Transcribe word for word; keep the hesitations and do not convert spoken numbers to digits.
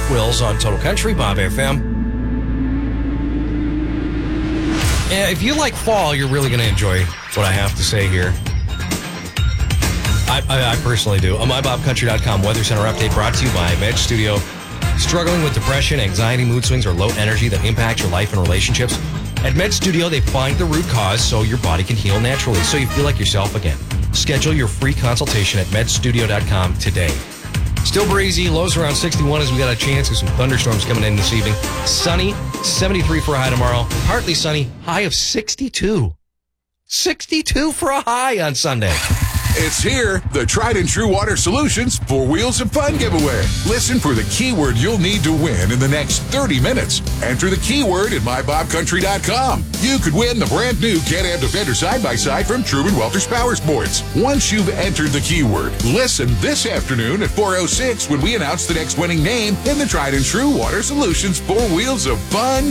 Mark Wills on Total Country, Bob F M. Yeah, if you like fall, you're really going to enjoy what I have to say here. I, I, I personally do. On my bob country dot com Weather Center update brought to you by Med Studio. Struggling with depression, anxiety, mood swings, or low energy that impact your life and relationships? At Med Studio, they find the root cause so your body can heal naturally, so you feel like yourself again. Schedule your free consultation at med studio dot com today. Still breezy, lows around sixty-one as we got a chance of some thunderstorms coming in this evening. Sunny, seventy-three for a high tomorrow. Partly sunny, high of sixty-two. sixty-two for a high on Sunday. It's here, the tried and true water solutions for Wheels of Fun giveaway. Listen for the keyword you'll need to win in the next thirty minutes. Enter the keyword at my bob country dot com. You could win the brand new Can-Am Defender side-by-side from Truman Welters Power Sports. Once you've entered the keyword, listen this afternoon at four oh six when we announce the next winning name in the tried and true water solutions for Wheels of Fun